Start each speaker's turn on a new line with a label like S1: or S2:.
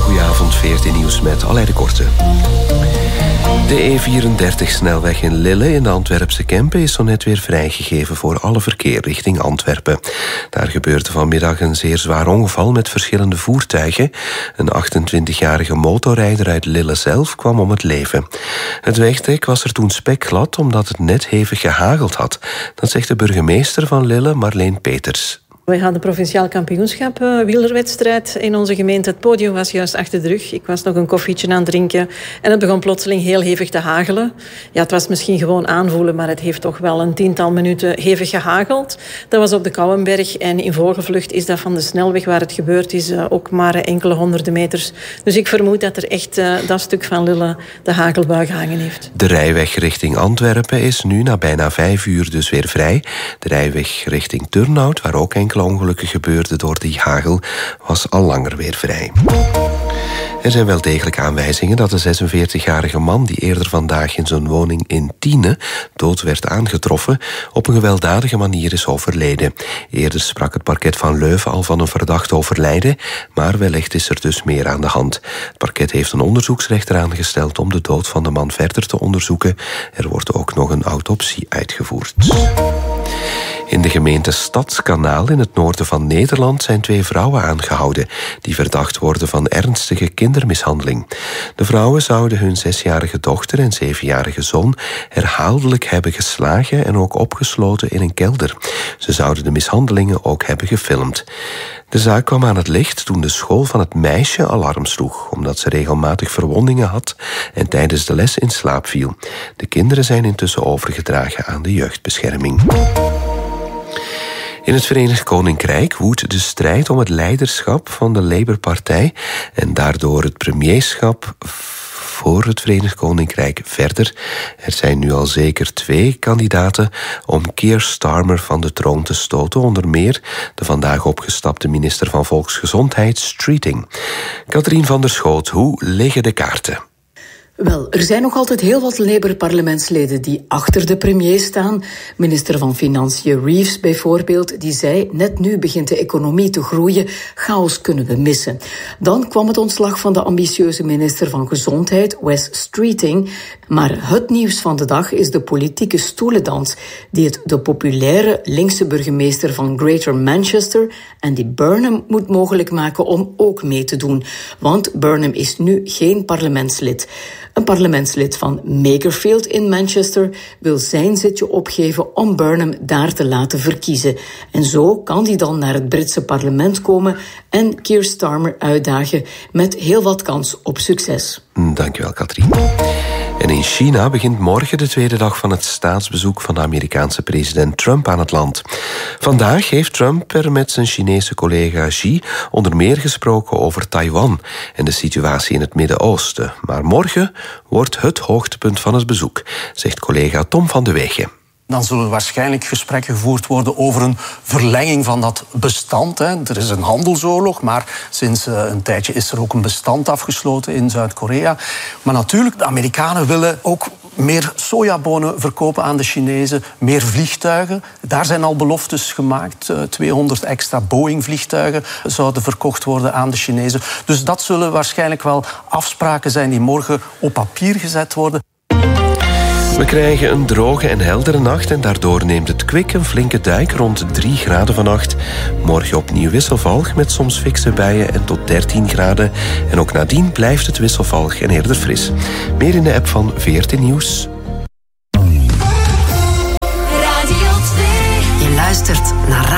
S1: goedenavond, VRT Nieuws met Aleid de Korte. De E34-snelweg in Lille in de Antwerpse Kempen is zo net weer vrijgegeven voor alle verkeer richting Antwerpen. Daar gebeurde vanmiddag een zeer zwaar ongeval met verschillende voertuigen. Een 28-jarige motorrijder uit Lille zelf kwam om het leven. Het wegdek was er toen spekglad omdat het net hevig gehageld had. Dat zegt de burgemeester van Lille, Marleen Peters.
S2: We hadden provinciaal kampioenschap wielerwedstrijd in onze gemeente. Het podium was juist achter de rug. Ik was nog een koffietje aan het drinken en het begon plotseling heel hevig te hagelen. Ja, het was misschien gewoon aanvoelen, maar het heeft toch wel een 10-tal minuten hevig gehageld. Dat was op de Kouwenberg en in vogelvlucht is dat van de snelweg waar het gebeurd is ook maar enkele honderden meters. Dus ik vermoed dat er echt dat stuk van Lille de hagelbui gehangen heeft.
S1: De rijweg richting Antwerpen is nu na bijna 5 uur dus weer vrij. De rijweg richting Turnhout, waar ook enkele ongelukken gebeurden door die hagel, was al langer weer vrij. Er zijn wel degelijk aanwijzingen dat de 46-jarige man die eerder vandaag in zijn woning in Tiene dood werd aangetroffen, op een gewelddadige manier is overleden. Eerder sprak het parket van Leuven al van een verdacht overlijden, maar wellicht is er dus meer aan de hand. Het parket heeft een onderzoeksrechter aangesteld om de dood van de man verder te onderzoeken. Er wordt ook nog een autopsie uitgevoerd. In de gemeente Stadskanaal in het noorden van Nederland zijn 2 vrouwen aangehouden die verdacht worden van ernstige kindermishandeling. De vrouwen zouden hun 6-jarige dochter en 7-jarige zoon herhaaldelijk hebben geslagen en ook opgesloten in een kelder. Ze zouden de mishandelingen ook hebben gefilmd. De zaak kwam aan het licht toen de school van het meisje alarm sloeg, omdat ze regelmatig verwondingen had en tijdens de les in slaap viel. De kinderen zijn intussen overgedragen aan de jeugdbescherming. In het Verenigd Koninkrijk woedt de strijd om het leiderschap van de Labour-partij en daardoor het premierschap voor het Verenigd Koninkrijk verder. Er zijn nu al zeker 2 kandidaten om Keir Starmer van de troon te stoten, onder meer de vandaag opgestapte minister van Volksgezondheid, Streeting. Katrien van der Schoot, hoe liggen de kaarten?
S3: Wel, er zijn nog altijd heel wat Labour-parlementsleden die achter de premier staan. Minister van Financiën Reeves bijvoorbeeld, die zei: net nu begint de economie te groeien, chaos kunnen we missen. Dan kwam het ontslag van de ambitieuze minister van Gezondheid, Wes Streeting. Maar het nieuws van de dag is de politieke stoelendans die het de populaire linkse burgemeester van Greater Manchester, Andy Burnham, moet mogelijk maken om ook mee te doen. Want Burnham is nu geen parlementslid. Een parlementslid van Makerfield in Manchester wil zijn zitje opgeven om Burnham daar te laten verkiezen. En zo kan hij dan naar het Britse parlement komen en Keir Starmer uitdagen met heel wat kans op succes.
S1: Dankjewel, Katrien. En in China begint morgen de tweede dag van het staatsbezoek van de Amerikaanse president Trump aan het land. Vandaag heeft Trump er met zijn Chinese collega Xi onder meer gesproken over Taiwan en de situatie in het Midden-Oosten. Maar morgen wordt het hoogtepunt van het bezoek, zegt collega Tom van de Wegen.
S4: Dan zullen waarschijnlijk gesprekken gevoerd worden over een verlenging van dat bestand. Er is een handelsoorlog, maar sinds een tijdje is er ook een bestand afgesloten in Zuid-Korea. Maar natuurlijk, de Amerikanen willen ook meer sojabonen verkopen aan de Chinezen, meer vliegtuigen. Daar zijn al beloftes gemaakt. 200 extra Boeing-vliegtuigen zouden verkocht worden aan de Chinezen. Dus dat zullen waarschijnlijk wel afspraken zijn die morgen op papier gezet worden.
S1: We krijgen een droge en heldere nacht en daardoor neemt het kwik een flinke duik rond 3 graden vannacht. Morgen opnieuw wisselvalg met soms fikse buien en tot 13 graden. En ook nadien blijft het wisselvalg en eerder fris. Meer in de app van VRT Nieuws.